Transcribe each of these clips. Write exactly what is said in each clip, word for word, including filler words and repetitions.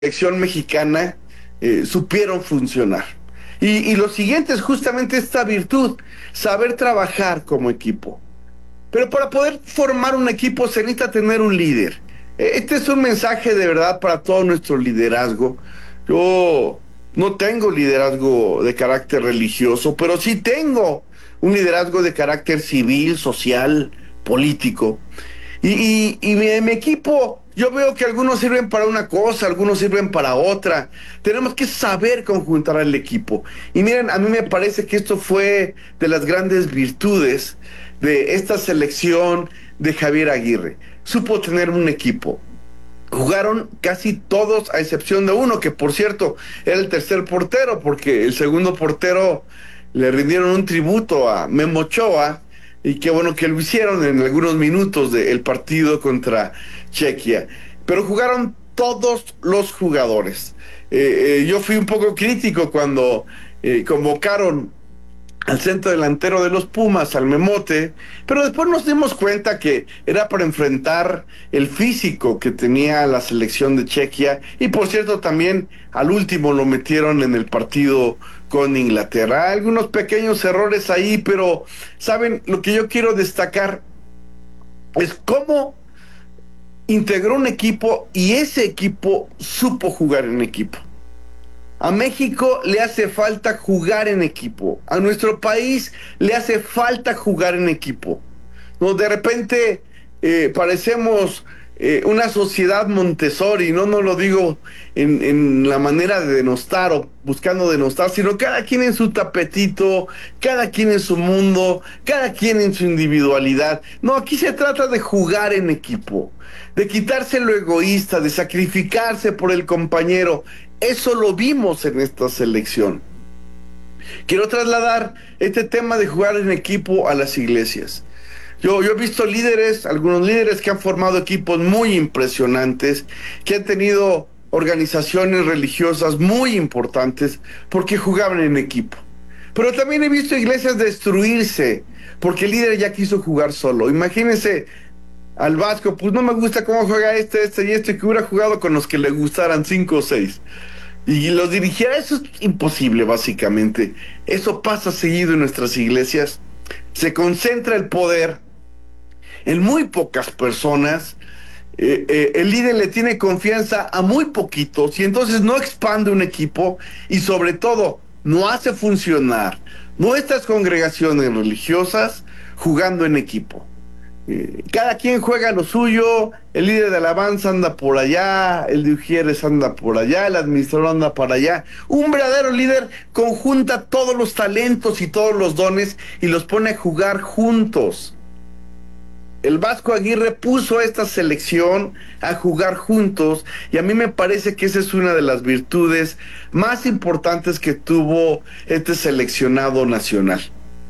selección mexicana eh, supieron funcionar. Y, y lo siguiente es justamente esta virtud, saber trabajar como equipo. Pero para poder formar un equipo se necesita tener un líder. Eh, Este es un mensaje de verdad para todo nuestro liderazgo. Yo no tengo liderazgo de carácter religioso, pero sí tengo un liderazgo de carácter civil, social, político. Y, y, y mi, mi equipo, yo veo que algunos sirven para una cosa, algunos sirven para otra. Tenemos que saber conjuntar al equipo. Y miren, a mí me parece que esto fue de las grandes virtudes de esta selección de Javier Aguirre. Supo tener un equipo. Jugaron casi todos, a excepción de uno, que por cierto era el tercer portero, porque el segundo portero le rindieron un tributo a Memo Ochoa, y qué bueno que lo hicieron en algunos minutos del partido contra Chequia. Pero jugaron todos los jugadores. Eh, eh, yo fui un poco crítico cuando eh, convocaron al centro delantero de los Pumas, al Memote, pero después nos dimos cuenta que era para enfrentar el físico que tenía la selección de Chequia, y por cierto también al último lo metieron en el partido con Inglaterra. Hay algunos pequeños errores ahí, pero saben, lo que yo quiero destacar es cómo integró un equipo y ese equipo supo jugar en equipo. A México le hace falta jugar en equipo. A nuestro país le hace falta jugar en equipo. No, de repente eh, parecemos eh, una sociedad Montessori, no, no lo digo en, en la manera de denostar o buscando denostar, sino cada quien en su tapetito, cada quien en su mundo, cada quien en su individualidad. No, aquí se trata de jugar en equipo, de quitarse lo egoísta, de sacrificarse por el compañero. Eso lo vimos en esta selección. Quiero trasladar este tema de jugar en equipo a las iglesias. Yo, yo he visto líderes, algunos líderes que han formado equipos muy impresionantes, que han tenido organizaciones religiosas muy importantes porque jugaban en equipo. Pero también he visto iglesias destruirse porque el líder ya quiso jugar solo. Imagínense al Vasco, pues no me gusta cómo juega este, este y este, que hubiera jugado con los que le gustaran cinco o seis. Y los dirigiera, eso es imposible básicamente. Eso pasa seguido en nuestras iglesias. Se concentra el poder en muy pocas personas. Eh, eh, el líder le tiene confianza a muy poquitos y entonces no expande un equipo y sobre todo no hace funcionar nuestras congregaciones religiosas jugando en equipo. Eh, cada quien juega lo suyo, el líder de alabanza anda por allá, el de Ujieres anda por allá, el administrador anda por allá. Un verdadero líder conjunta todos los talentos y todos los dones y los pone a jugar juntos. El Vasco Aguirre puso a esta selección a jugar juntos y a mí me parece que esa es una de las virtudes más importantes que tuvo este seleccionado nacional.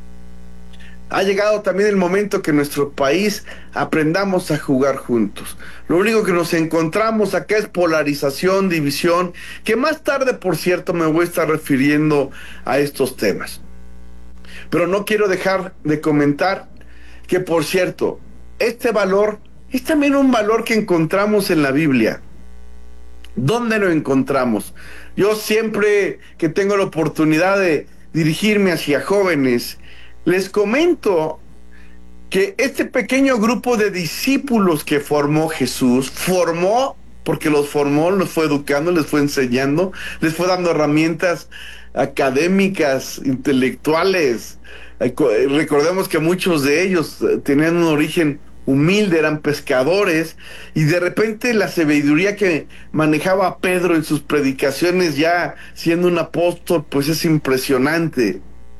Ha llegado también el momento que en nuestro país aprendamos a jugar juntos. Lo único que nos encontramos acá es polarización, división, que más tarde, por cierto, me voy a estar refiriendo a estos temas. Pero no quiero dejar de comentar que, por cierto, este valor es también un valor que encontramos en la Biblia. ¿Dónde lo encontramos? Yo siempre que tengo la oportunidad de dirigirme hacia jóvenes, les comento que este pequeño grupo de discípulos que formó Jesús, formó porque los formó, los fue educando, les fue enseñando, les fue dando herramientas académicas, intelectuales. Recordemos que muchos de ellos tenían un origen humilde, eran pescadores, y de repente la sabiduría que manejaba Pedro en sus predicaciones, ya siendo un apóstol, pues es impresionante.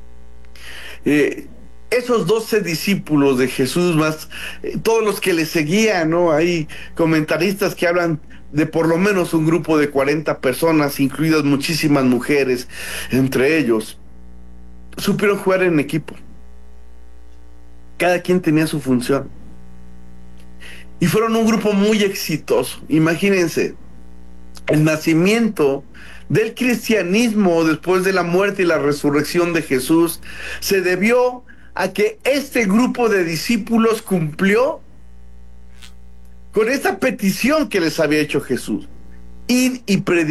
Eh, esos doce discípulos de Jesús, más eh, todos los que le seguían, ¿no? Hay comentaristas que hablan de por lo menos un grupo de cuarenta personas, incluidas muchísimas mujeres, entre ellos, supieron jugar en equipo. Cada quien tenía su función. Y fueron un grupo muy exitoso. Imagínense, el nacimiento del cristianismo después de la muerte y la resurrección de Jesús se debió a que este grupo de discípulos cumplió con esta petición que les había hecho Jesús. id y predicar